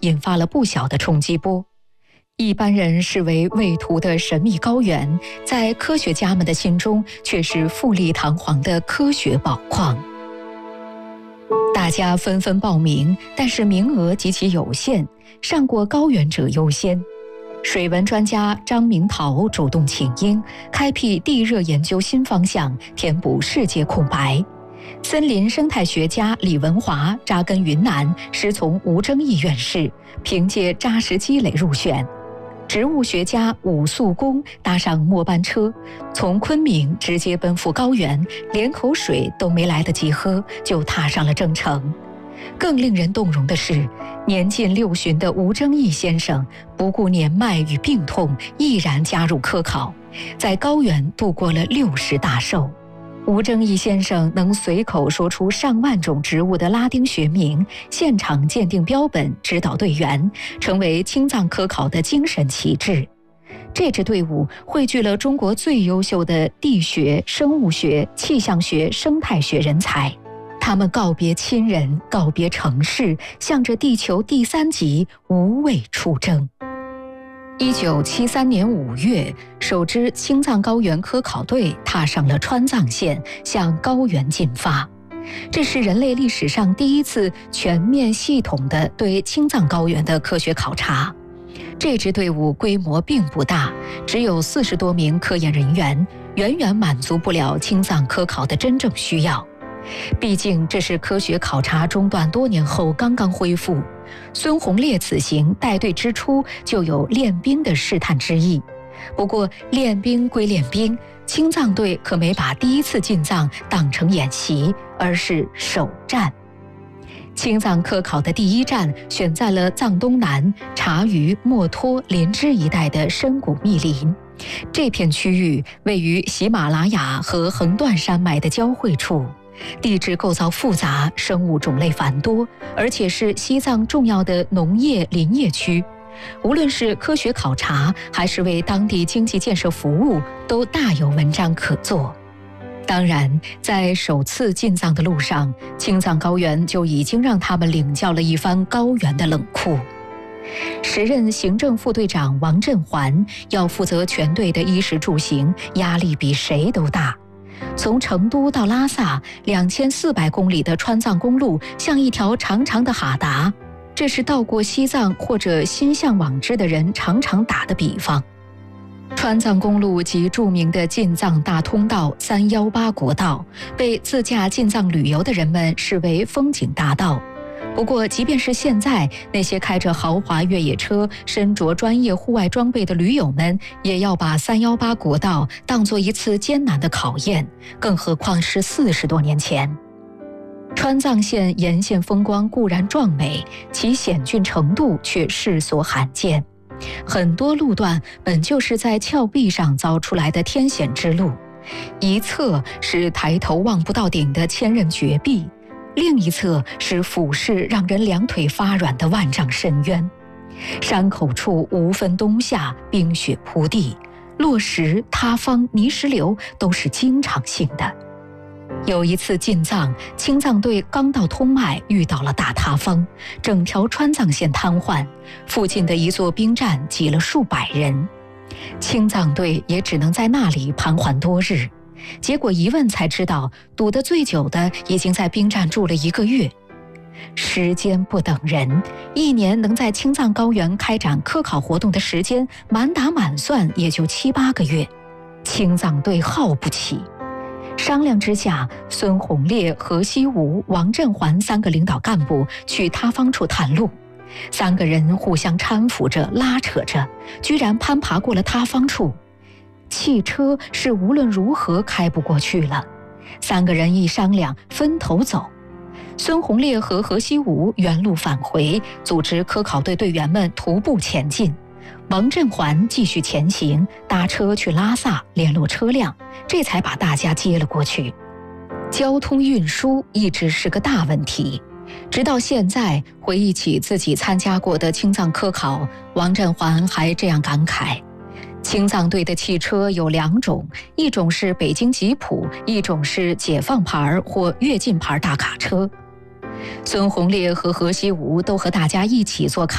引发了不小的冲击波。一般人视为畏途的神秘高原，在科学家们的心中却是富丽堂皇的科学宝矿。大家纷纷报名，但是名额极其有限，上过高原者优先。水文专家张明桃主动请缨，开辟地热研究新方向，填补世界空白。森林生态学家李文华扎根云南，师从吴征义院士，凭借扎实积累入选。植物学家武肃公搭上末班车，从昆明直接奔赴高原，连口水都没来得及喝，就踏上了征程。更令人动容的是，年近60的吴征义先生不顾年迈与病痛，毅然加入科考，在高原度过了60大寿。吴征义先生能随口说出上万种植物的拉丁学名，现场鉴定标本，指导队员，成为青藏科考的精神旗帜。这支队伍汇聚了中国最优秀的地学、生物学、气象学、生态学人才。他们告别亲人，告别城市，向着地球第3极无畏出征。1973年5月，首支青藏高原科考队踏上了川藏线，向高原进发。这是人类历史上第一次全面系统的对青藏高原的科学考察。这支队伍规模并不大，只有40多名科研人员，远远满足不了青藏科考的真正需要。毕竟这是科学考察中断多年后刚刚恢复，孙洪烈此行带队之初就有练兵的试探之意。不过练兵归练兵，青藏队可没把第一次进藏当成演习，而是首战。青藏科考的第一站选在了藏东南察隅、墨脱、林芝一带的深谷密林。这片区域位于喜马拉雅和横断山脉的交汇处，地质构造复杂，生物种类繁多，而且是西藏重要的农业林业区。无论是科学考察，还是为当地经济建设服务，都大有文章可做。当然，在首次进藏的路上，青藏高原就已经让他们领教了一番高原的冷酷。时任行政副队长王振环要负责全队的衣食住行，压力比谁都大。从成都到拉萨2400公里的川藏公路像一条长长的哈达，这是到过西藏或者心向往之的人常常打的比方。川藏公路及著名的进藏大通道318国道，被自驾进藏旅游的人们视为风景大道。不过即便是现在，那些开着豪华越野车、身着专业户外装备的驴友们，也要把318国道当作一次艰难的考验，更何况是40多年前。川藏线沿线风光固然壮美，其险峻程度却世所罕见。很多路段本就是在峭壁上凿出来的天险之路，一侧是抬头望不到顶的千仞绝壁，另一侧是俯视让人两腿发软的万丈深渊。山口处无分冬夏，冰雪铺地，落石、塌方、泥石流都是经常性的。有一次进藏，青藏队刚到通麦，遇到了大塌方，整条川藏线瘫痪，附近的一座兵站挤了数百人，青藏队也只能在那里盘桓多日。结果一问才知道，堵得最久的已经在兵站住了1个月。时间不等人，1年能在青藏高原开展科考活动的时间，满打满算也就7、8个月。青藏队耗不起。商量之下，孙洪烈、何西武、王振环3个领导干部去塌方处探路。3个人互相搀扶着、拉扯着，居然攀爬过了塌方处。汽车是无论如何开不过去了。3个人一商量，分头走。孙洪烈和何西武原路返回，组织科考队队员们徒步前进。王振环继续前行，搭车去拉萨联络车辆，这才把大家接了过去。交通运输一直是个大问题，直到现在回忆起自己参加过的青藏科考，王振环还这样感慨：青藏队的汽车有2种，一种是北京吉普，一种是解放牌或跃进牌大卡车。孙洪烈和何西武都和大家一起坐卡